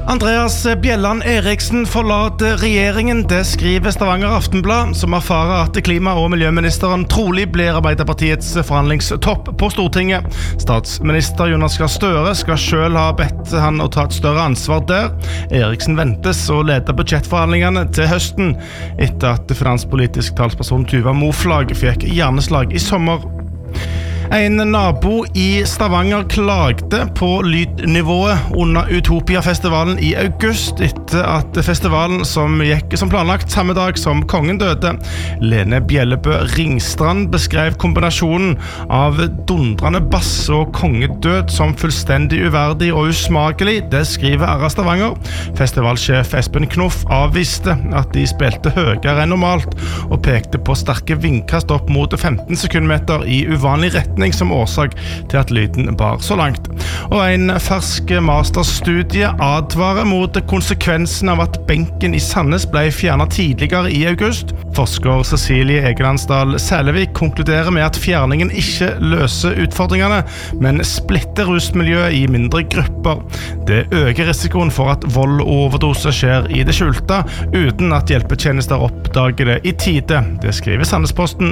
Andreas Bjelland Eriksen forlater regjeringen, det skriver Stavanger Aftenblad, som erfarer at klima- og miljøministeren trolig blir Arbeiderpartiets forhandlingstopp på Stortinget. Statsminister Jonas Gahr Støre skal selv ha bedt han å ta et større ansvar der. Eriksen ventes å lede budsjettforhandlingene til høsten, etter at finanspolitisk talsperson Tuva Moflag fikk hjerneslag i sommer. En nabo i Stavanger klagde på lydnivået under Utopia-festivalen i august etter at festivalen som gikk som planlagt samme dag som kongen døde. Lene Bjellebø Ringstrand beskrev kombinasjonen av dundrende bass og kongedød som fullstendig uverdig og usmakelig, det skriver RA Stavanger. Festivalsjef Espen Knoff avviste at de spilte høyere enn normalt og pekte på sterke vindkast opp mot 15 sekundmeter i uvanlig retning som årsak til at lyden bar så langt. Og en fersk masterstudie advarer mot konsekvensen av at benken i Sandnes ble fjernet tidligere i august. Forsker Cecilie Egelandsdal Sælevik konkluderer med at fjerningen ikke løser utfordringene, men splitter rusmiljøet i mindre grupper. Det øker risikoen for at vold og overdose skjer i det skjulte, uten at hjelpetjenester oppdager det i tide. Det skriver Sandnesposten.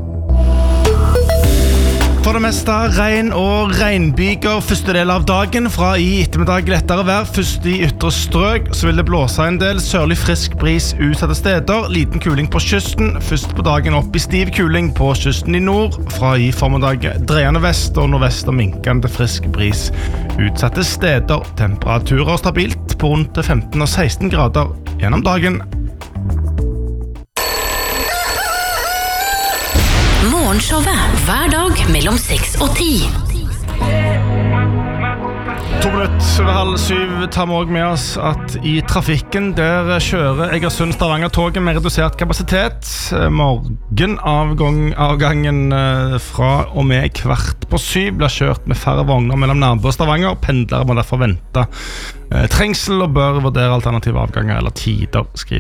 For det meste regn og regnbyger første del av dagen. Fra i ettermiddag lettere vær, først i ytre strøk, så vil det blåse en del sørlig frisk bris utsatte steder. Liten kuling på kysten, først på dagen opp i stiv kuling på kysten i nord. Fra i formiddag dreiende vest og nordvest og minkende frisk bris utsatte steder. Temperaturer stabilt på rundt 15 og 16 grader gjennom dagen. Morgenshowet hver dag mellom 6 og 10. 2 minutter over 6:30 tar vi også med oss at i trafikken der kjører Egersund-Stavanger-toget med redusert kapasitet. Morgenavgangen fra og med 6:15 blir kjørt med færre vogner mellom Nærbø og Stavanger. Pendlere må derfor vente trengsel og bør vurdere alternative avganger eller tider, skriver